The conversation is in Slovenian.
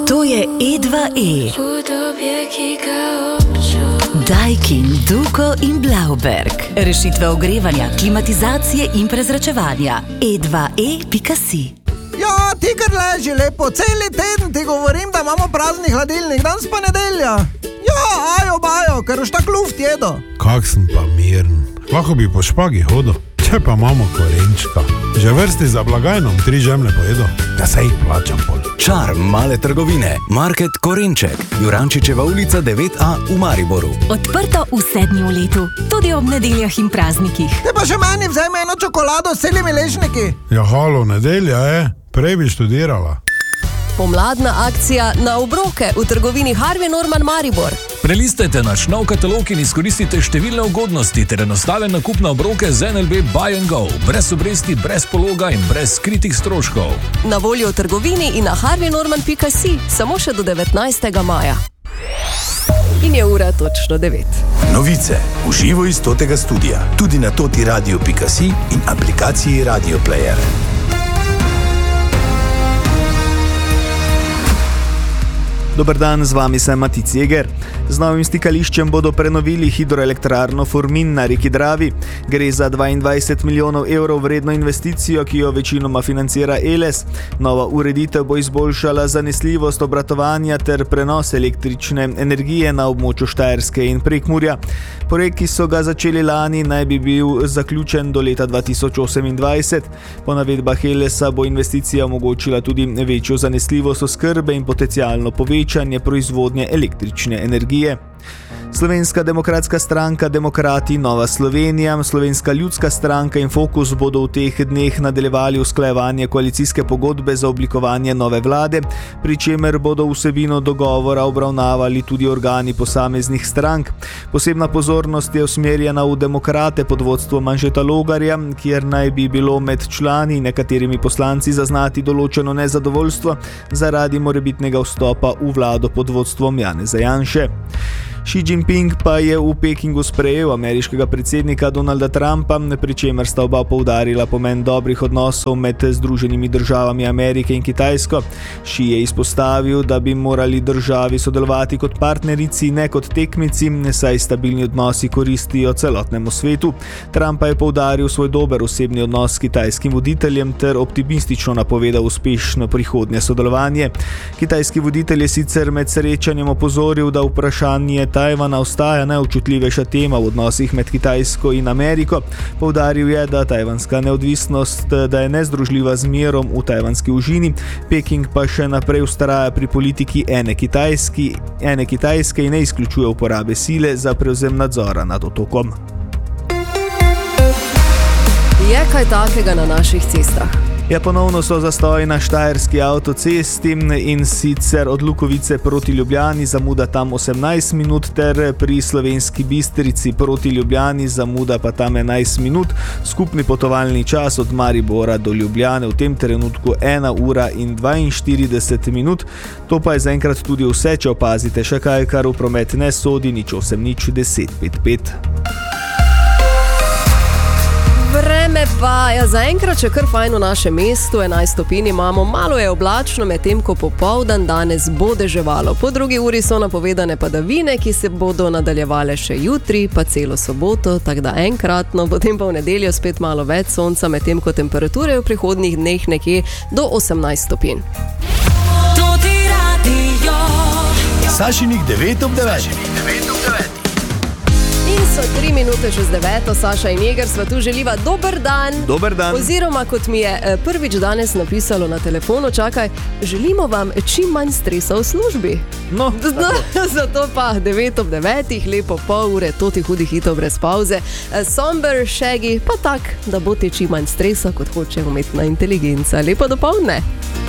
To je E2E. Daikin, Duko in Blauberg. Rešitve ogrevanja, klimatizacije in prezračevanja. E2E.si. Ja, ti kar leži lepo, celi teden ti govorim, da imamo prazni hladilnik, danes pa nedelja. Ja, bajo, ker už tak luft jedo. Kak sem pa miren, lahko bi po špagi hodil, če pa imamo korenčka. Že vrsti za blagajnom 3 žemlje pojedo, da se jih plačam pol. Čar male trgovine, Market Korenček, Jurančičeva ulica 9A v Mariboru. Odprto vse dni v letu, tudi ob nedeljah in praznikih. Te pa še meni vzemi eno čokolado s celimi ležniki. Ja, halo, nedelja je, prej bi študirala. Pomladna akcija na obroke v trgovini Harvey Norman Maribor. Prelistajte naš nov katalog in izkoristite številne ugodnosti ter enostaven nakup na obroke z NLB Buy and Go, brez obresti, brez pologa in brez skritih stroškov. Na voljo v trgovini in na harveynorman.si, samo še do 19. maja. In je ura točno 9. Novice v živo iz Totega studia, tudi na totiradio.si in aplikaciji Radio Player. Dober dan, z vami sem Matic Jeger. Z novim stikališčem bodo prenovili hidroelektrarno Formin na reki Dravi. Gre za 22 milijonov evrov vredno investicijo, ki jo večinoma financira Eles. Nova ureditev bo izboljšala zanesljivost obratovanja ter prenos električne energije na območju Štajerske in Prekmurja. Projekt, ki so ga začeli lani, naj bi bil zaključen do leta 2028. Po navedbah Elesa bo investicija omogočila tudi večjo zanesljivost oskrbe in potencialno povečanje proizvodnje električne energije. Slovenska demokratska stranka, Demokrati, Nova Slovenija, Slovenska ljudska stranka in Fokus bodo v teh dneh nadaljevali usklajevanje koalicijske pogodbe za oblikovanje nove vlade, pri čemer bodo vsebino dogovora obravnavali tudi organi posameznih strank. Posebna pozornost je usmerjena v Demokrate pod vodstvom Anžeta Logarja, kjer naj bi bilo med člani in nekaterimi poslanci zaznati določeno nezadovoljstvo zaradi morebitnega vstopa v vlado pod vodstvom Janeza Janše. Xi Jinping pa je v Pekingu sprejel ameriškega predsednika Donalda Trumpa, pri čemer sta oba poudarila pomen dobrih odnosov med Združenimi državami Amerike in Kitajsko. Xi je izpostavil, da bi morali državi sodelovati kot partnerici, ne kot tekmici, saj stabilni odnosi koristijo celotnemu svetu. Trump pa je poudaril svoj dober osebni odnos s kitajskim voditeljem ter optimistično napovedal uspešno prihodnje sodelovanje. Kitajski voditelj je sicer med srečanjem opozoril, da vprašanje Tajvana ostaja najobčutljivejša tema v odnosih med Kitajsko in Ameriko. Poudaril je, da tajvanska neodvisnost da je nezdružljiva z mirom v tajvanski užini. Peking pa še naprej vztraja pri politiki ene Kitajske in ne izključuje uporabe sile za prevzem nadzora nad otokom. Je kaj takega na naših cestah? Ja, ponovno so zastoji na štajerski avtocesti in sicer od Lukovice proti Ljubljani zamuda tam 18 minut ter pri Slovenski Bistrici proti Ljubljani zamuda pa tam 11 minut. Skupni potovalni čas od Maribora do Ljubljane v tem trenutku 1 ura in 42 minut. To pa je zaenkrat tudi vse, če opazite še kaj, kar v promet ne sodi, 080 10 55. Vreme pa je zaenkrat še kar fajn v našem mestu, 11 stopinj imamo, malo je oblačno, medtem ko popoldan danes bo deževalo. Po drugi uri so napovedane padavine, ki se bodo nadaljevale še jutri, pa celo soboto, tako da enkratno, potem pa v nedeljo spet malo več sonca, medtem ko temperature v prihodnjih dneh nekje do 18 stopinj. Sašinih 9 ob 9. In so 3 minute čez 9, Saša in Jeger sva tu želiva dober dan. Dober dan. Oziroma, kot mi je prvič danes napisalo na telefonu, čakaj, želimo vam čim manj stresa v službi. No, zato pa 9 ob 9, lepo pol ure, toti hudi hitov brez pauze. Somber, Shaggy, pa tak, da bo ti čim manj stresa, kot hoče umetna inteligenca. Lepo dopoldne.